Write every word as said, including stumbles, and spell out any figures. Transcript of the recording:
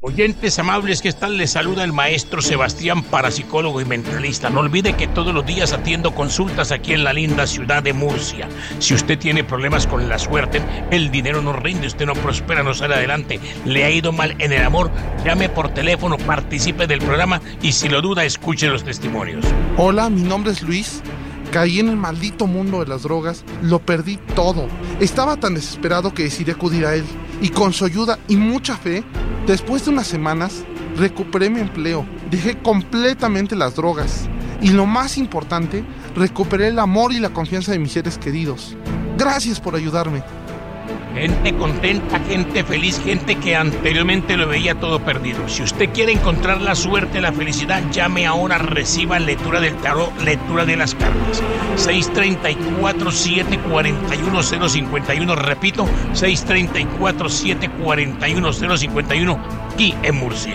Oyentes amables, ¿qué tal? Les saluda el maestro Sebastián, parapsicólogo y mentalista. No olvide que todos los días atiendo consultas aquí en la linda ciudad de Murcia. Si usted tiene problemas con la suerte, el dinero no rinde, usted no prospera, no sale adelante, le ha ido mal en el amor, llame por teléfono, participe del programa y si lo duda, escuche los testimonios. Hola, mi nombre es Luis. Caí en el maldito mundo de las drogas, lo perdí todo. Estaba tan desesperado que decidí acudir a él. Y con su ayuda y mucha fe, después de unas semanas, recuperé mi empleo. Dejé completamente las drogas. Y lo más importante, recuperé el amor y la confianza de mis seres queridos. Gracias por ayudarme. Gente contenta, gente feliz, gente que anteriormente lo veía todo perdido. Si usted quiere encontrar la suerte, la felicidad, llame ahora, reciba lectura del tarot, lectura de las cartas. seis tres cuatro, siete cuatro uno, cero cinco uno, repito, seis tres cuatro, siete cuatro uno, cero cinco uno, aquí en Murcia.